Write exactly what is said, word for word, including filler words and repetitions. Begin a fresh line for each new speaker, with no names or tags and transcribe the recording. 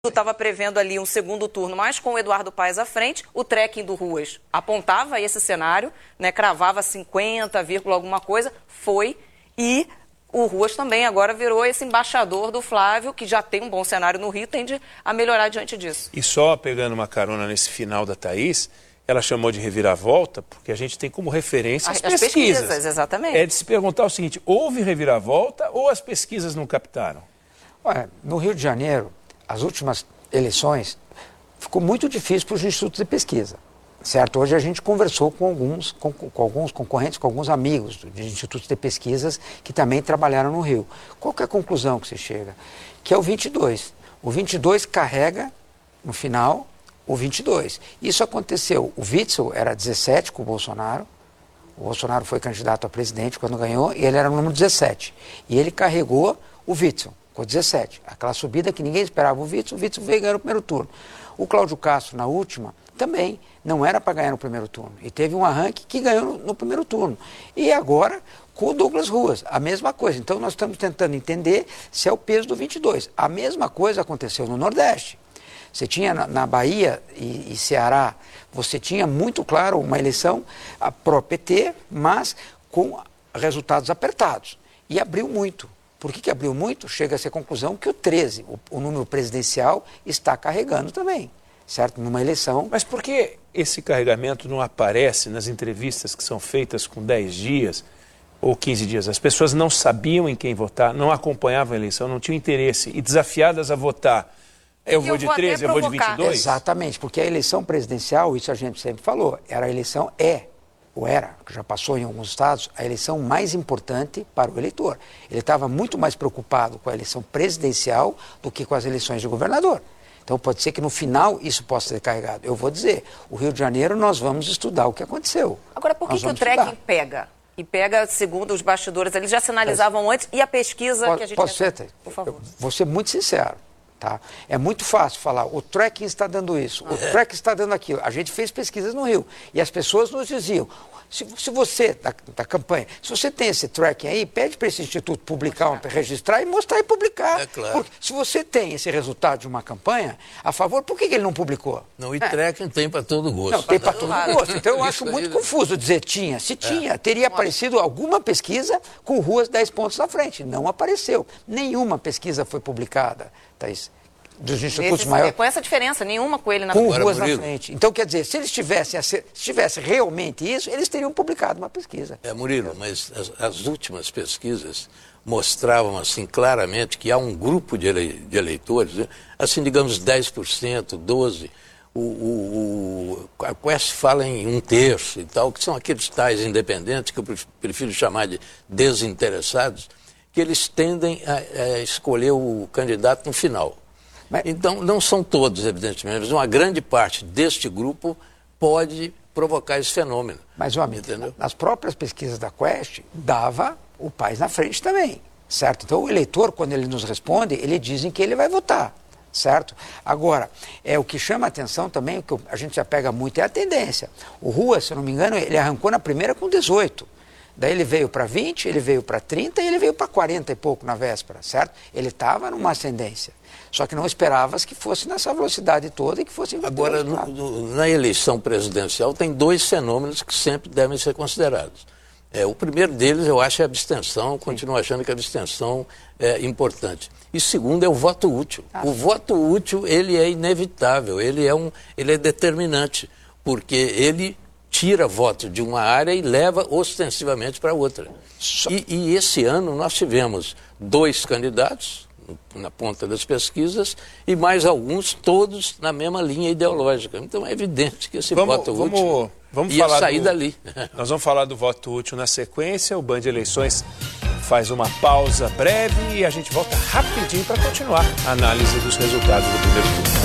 Estava prevendo ali um segundo turno, mas com o Eduardo Paes à frente, o trekking do Ruas apontava esse cenário, né, cravava cinquenta, alguma coisa, foi, e o Ruas também agora virou esse embaixador do Flávio, que já tem um bom cenário no Rio, tende a melhorar diante disso.
E só pegando uma carona nesse final da Thaís, ela chamou de reviravolta, porque a gente tem como referência as, as pesquisas. pesquisas.
Exatamente.
É de se perguntar o seguinte, houve reviravolta ou as pesquisas não captaram?
Olha, no Rio de Janeiro, as últimas eleições, ficou muito difícil para os institutos de pesquisa, certo? Hoje a gente conversou com alguns, com, com alguns concorrentes, com alguns amigos de institutos de pesquisas que também trabalharam no Rio. Qual que é a conclusão que você chega? Que é o vinte e dois. O vinte e dois carrega, no final, o vinte e dois. Isso aconteceu. O Witzel era dezessete com o Bolsonaro, o Bolsonaro foi candidato a presidente quando ganhou, e ele era o número dezessete. E ele carregou o Witzel. Com dezessete. Aquela subida que ninguém esperava o Witzel, o Witzel veio ganhar no primeiro turno. O Cláudio Castro, na última, também não era para ganhar no primeiro turno. E teve um arranque que ganhou no, no primeiro turno. E agora, com o Douglas Ruas, a mesma coisa. Então, nós estamos tentando entender se é o peso do vinte e dois. A mesma coisa aconteceu no Nordeste. Você tinha na, na Bahia e, e Ceará, você tinha muito claro uma eleição pró-P T, mas com resultados apertados. E abriu muito. Por que que abriu muito? Chega-se à conclusão que o treze, o, o número presidencial, está carregando também, certo? Numa eleição.
Mas por que esse carregamento não aparece nas entrevistas que são feitas com dez dias ou quinze dias? As pessoas não sabiam em quem votar, não acompanhavam a eleição, não tinham interesse e desafiadas a votar. Eu vou de treze, eu vou de vinte e dois?
Exatamente, porque a eleição presidencial, isso a gente sempre falou, era a eleição, é, ou era, que já passou em alguns estados, a eleição mais importante para o eleitor. Ele estava muito mais preocupado com a eleição presidencial do que com as eleições de governador. Então pode ser que no final isso possa ser carregado. Eu vou dizer, o Rio de Janeiro nós vamos estudar o que aconteceu.
Agora, por que, que o trekking pega? E pega, segundo os bastidores, eles já sinalizavam antes, e a pesquisa
Pode,
que a gente...
Posso ser,
por favor.
Vou ser muito sincero. Tá? É muito fácil falar, o trekking está dando isso, o
é.
trekking está dando aquilo. A gente fez pesquisas no Rio e as pessoas nos diziam, se, se você, da, da campanha, se você tem esse trekking aí, pede para esse instituto publicar, para registrar e mostrar e publicar.
É claro.
Porque se você tem esse resultado de uma campanha a favor, por que, que ele não publicou?
Não, e
é.
trekking tem para todo gosto.
Não, tem para todo
claro.
gosto. Então eu acho
Isso
muito
aí,
confuso dizer tinha. Se tinha, teria aparecido alguma pesquisa com Ruas dez pontos na frente. Não apareceu. Nenhuma pesquisa foi publicada, Thaís. Dos institutos
Esse,
maiores.
Com essa diferença, nenhuma com ele na
Com
frente.
Ruas na frente. Então, quer dizer, se eles tivessem, se tivesse realmente isso, eles teriam publicado uma pesquisa.
É, Murilo, mas as, as últimas pesquisas mostravam, assim, claramente que há um grupo de, ele, de eleitores, né? Assim, digamos, dez por cento, doze por cento. O, o, o, a Quest fala em um terço e tal, que são aqueles tais independentes, que eu prefiro chamar de desinteressados, que eles tendem a, a escolher o candidato no final. Mas, então, não são todos, evidentemente, mas uma grande parte deste grupo pode provocar esse fenômeno.
Mas, o amigo, entendeu? Nas próprias pesquisas da Quest, dava o Paes na frente também, certo? Então, o eleitor, quando ele nos responde, ele diz em que ele vai votar, certo? Agora, é, o que chama a atenção também, o que a gente já pega muito, é a tendência. O Rua, se eu não me engano, ele arrancou na primeira com dezoito. Daí ele veio para vinte, ele veio para trinta e ele veio para quarenta e pouco na véspera, certo? Ele estava numa ascendência. Só que não esperavas que fosse nessa velocidade toda e que fosse...
Agora, no, no, na eleição presidencial, tem dois fenômenos que sempre devem ser considerados. É, o primeiro deles, eu acho, é a abstenção. Eu continuo achando que a abstenção é importante. E segundo é o voto útil. Ah. O voto útil, ele é inevitável, ele é, um, ele é determinante, porque ele tira voto de uma área e leva ostensivamente para outra. E, e esse ano nós tivemos dois candidatos na ponta das pesquisas e mais alguns, todos na mesma linha ideológica. Então é evidente que esse
vamos,
voto
vamos,
útil
vamos
ia
falar
sair
do,
dali.
Nós vamos falar do voto útil na sequência. O Band Eleições faz uma pausa breve e a gente volta rapidinho para continuar a análise dos resultados do primeiro turno.